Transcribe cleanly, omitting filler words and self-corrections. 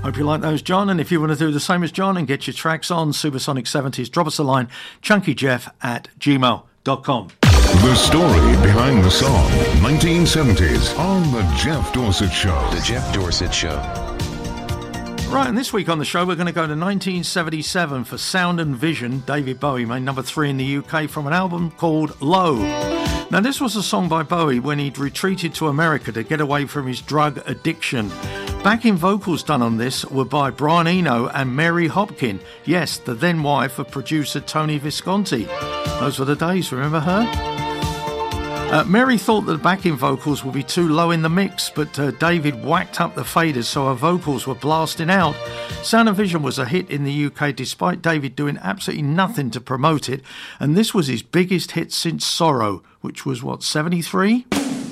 Hope you like those, John. And if you want to do the same as John and get your tracks on Supersonic 70s, drop us a line, chunkyjeff@gmail.com. The story behind the song, 1970s, on The Jeff Dorsett Show. The Jeff Dorsett Show. Right, and this week on the show, we're going to go to 1977 for Sound and Vision. David Bowie made number 3 in the UK from an album called Low. Now, this was a song by Bowie when he'd retreated to America to get away from his drug addiction. Backing vocals done on this were by Brian Eno and Mary Hopkin. Yes, the then wife of producer Tony Visconti. Those were the days, remember her? Mary thought that the backing vocals would be too low in the mix, but David whacked up the faders so her vocals were blasting out. Sound and Vision was a hit in the UK despite David doing absolutely nothing to promote it, and this was his biggest hit since Sorrow, which was, 73?